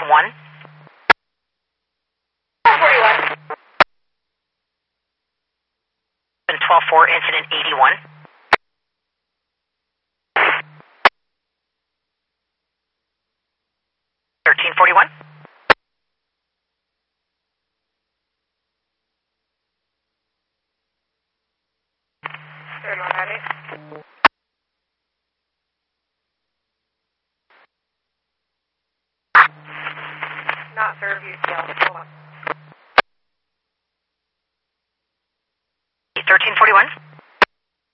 1. 41. 12-4, incident 81. 1341. Not Fairview Scale. Hold on. 1341.